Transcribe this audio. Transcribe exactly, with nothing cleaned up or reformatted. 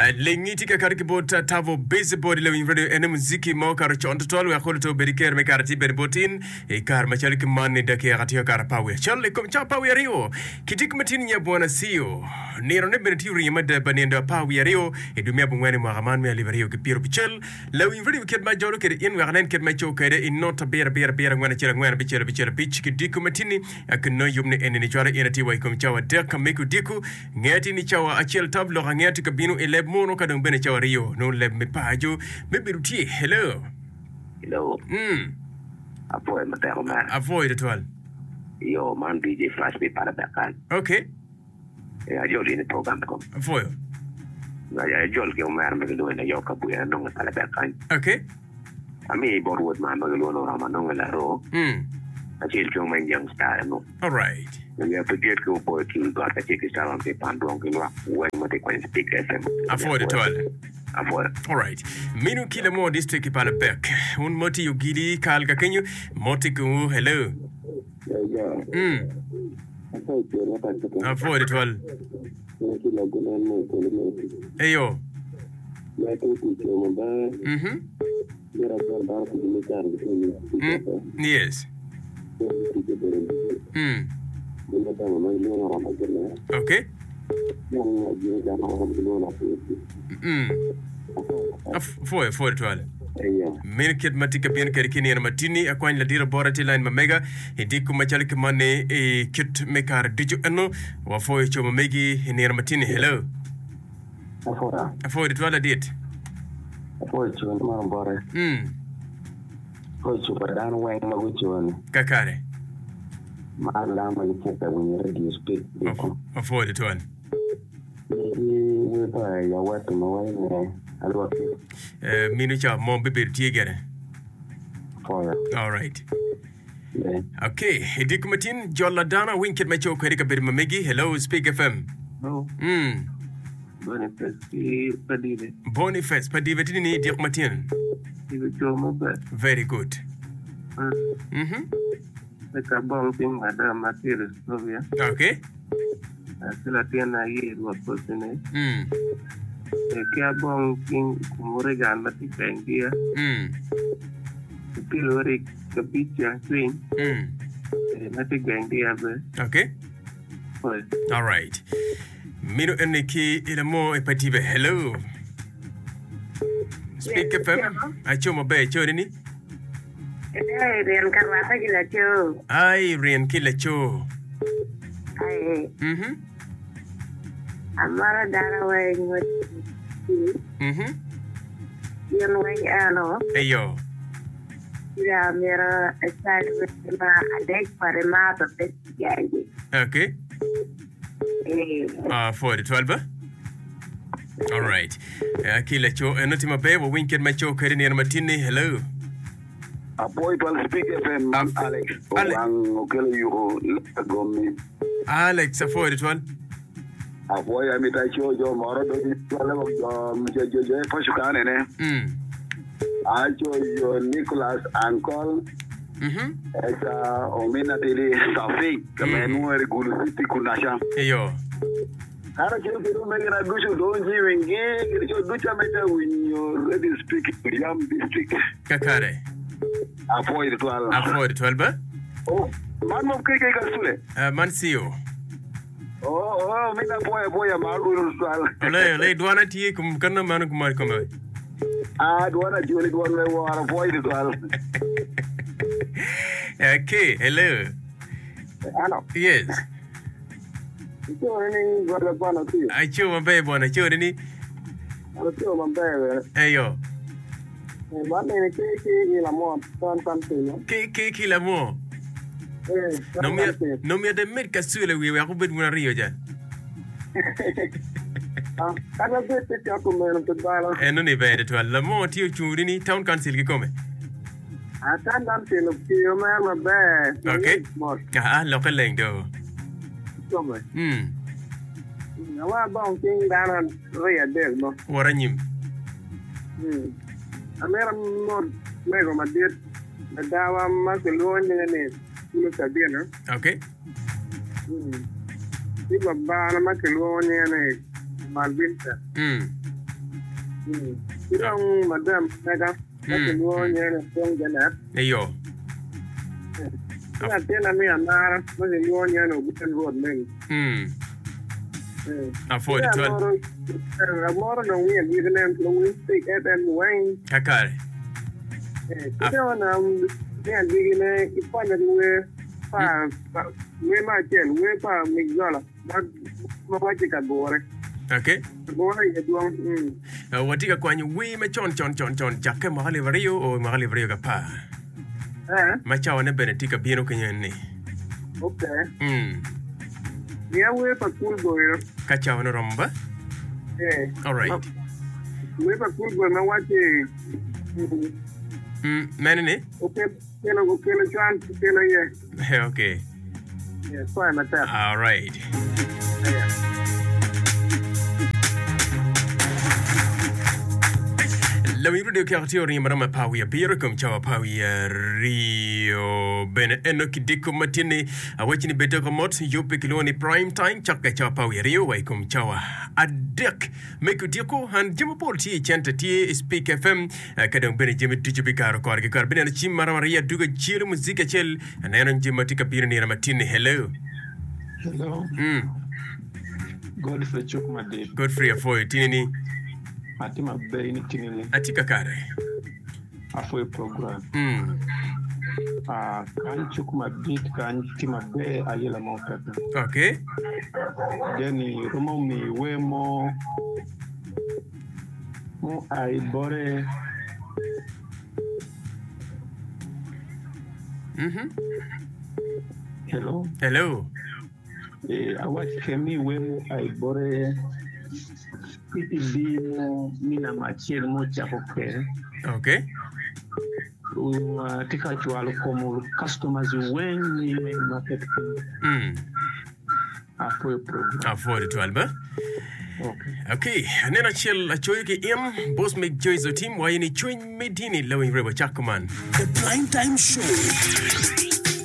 Lengiti ka kariki bota tavo base body le winfredo ene muziki mo karo chonto tol we kholo to beriker me karati ben botin e kar ma chalik man de ke ati kar pawe challe kom cha pawe rio kitik matin nya bona sio nero ne beneti rima de banenda pawe rio e dumia bungwani mo gaman me liverio ke piro bichel le winfredo ket ma jolo ke in wernen ket ma cho ke de in not ber ber ber ngwana chira ngwana bichel bichel bich kidik matini ak no yumne ene ni chara ene ti way kom cha wa de ka meku diku ngati ni cha wa achel tablo ngati ka binu ele mono kadang bene chawa rio no leb me pajo me biruti hello hello mm avoid matero man avoid it well yo man D J Flash me para bakan okay ya yo ni program ko avoid na ya yo ke umar me do na yo ka buya no para bakan okay ami borwod man me lo no rama no la ro mm achil ko man young star no all right we have to get go boy to got a check star on the pandong kinwa when mo te kwen speak F M avoid it well avoid all right minu kila mo district pala back un moti yugili kal ka kenyu moti ku hello yeah mm avoid it well ayo mhm yes mm okay mm foi foi toile min ket matika bien kadi kini matini akwany la dira borati line mamega indiku machal ke mane e kit mekar dijo eno wa foi cho mamegi ni matini hello afora foi toile dit foi cho ma bore mm foi cho padan wa ma gucho kakare ma la ma ko ka when you radio speak avoid it one we pa ya watu mawaine alwa eh minu cha mo bebe tiegere for all right yeah. Okay edik matin jolla dana winket me cho kadi ka ber mamegi hello speak F M no mm Boniface Padive Boniface Padive tini dik matin very good mhm Eka bong ping madam materi Slovia. Okay. Sila tiana ye dua persone. Hmm. Eka bong ping kumure gan mati peng dia. Hmm. Pilori kepicha swing. Hmm. Mati peng dia be. Okay. Well. All right. Mino eniki ilamo epatibe hello. Speak F M. Achomo be chori ni. Ay, Rian Carvata kila cho. Ay, Rian kila cho. Ay. Mhm. Amara dara way ngot. Mhm. Yon way ano. Ayo. Ya mera estad ma adek pare ma to pesiyagi. Okay. Eh. Ah, for the twelve. All right. Kila cho enoti mabe wo winket macho kadi ni matini hello. Apoy pal speak F M Alex. Ang okelo yuko gomi. Alex afford it one. Apoy amita cho jo moro do wala mo jo jo jo pashukane ne. Mm. Acho yo Nicholas Uncle. Mhm. Esa omina dele safi kama nuere gulu siti kunasha. Eyo. Ara che pero me na gushu donji wenge kircho ducha meta winyo ready speak Yam district. Kakare. Apoy it wala. Afford it twelve. Oh, man mo kike kasule. Uh, Mansio. Oh, oh, mina boya boya malu swal. Ole, ole duana tie kum kanna manu kumar kumar. Ah, duana joli duana me wara boy it swal. Okay, hello. Hello. Yes. Ito ni wala pa na tiyo. Acho mabe bona chori ni. Ito mambe. Eyo. Bane ni kike ni la mo tan tan tiyo. Ke ke kila mo. Eh, No me no me de mer kasule wi wa kubet muna rio ja. Ah, kana bete ti akumena to bala. E non è vero tu la mo ti churi ni town council che come. Ah, tan tan tiyo tiyo me mabe. Okay. Ah, lo che lendo. Come. Mm. Nawa bang ting dana ria deg no. Waranyim. Hmm. Amera mo mego madir. Dawa ma ke luonde ne. Ni kabina. Okay. Hmm. Iba bana ma ke luonde ne. Malvinta. Mm. Yung madam, naka, kasi mo niya na pong ganap. Ayo. Kaya tena mi amara, kasi mo niya no, bukan road men. Hmm. Afford it well. Amara no we and even them no we speak at them wing. Kakare. Kaya na yan digine ipanya we pa we ma chen we pa migzola. Mag mabachika gore. Okay. Gore ya duang. Uh, watika kwanyu we me chon chon chon chon jakke mahali vario o mahali vario ka pa. Eh? Machawa ne benetika bieno kenyani. Okay. Hmm. Yeah, we pa cool boy. Kachawa no romba? Eh. All right. We pa cool boy na wache. Hmm, manene? Okay, you know, okay, no chance, okay, no yeah. Okay. Yeah, fine, that's that. All right. Yeah. La mi video kia tio ri marama pawi ya biro kum chawa pawi ya Rio bene eno kidiko matini awachini bete komot yope kiloni prime time chaka chawa pawi ya Rio wai kum chawa adek meku dioko han jima pol ti chanta ti Speak F M kadang bene jimi tujubi karo korgi kar bene na chim marama ria duga chiru muzika chel anayano jima tika biro ni ramatini. Hello. Hello. Mm. Godfrey Chukwumade. Godfrey Afoy tinini. Atima Bay ni tinini. Atika kare. Afoy program. Mm. Ah, kan Chukwumade kan Tima Bay ayela mo pepe. Okay. Deni rumo mi wemo mo ay bore. Mhm. Hello. Hello. Eh, awat kemi wemo ay bore. Iti bino mina machel mo chakoke. Okay. Uh, tika chualo como customers when ni market. Mm. Afoy program. Afford it Alba. Okay. Okay, nena chill a choy ke im boss make joys the team why ni choy medini lawing reba chakuman. The Prime Time Show.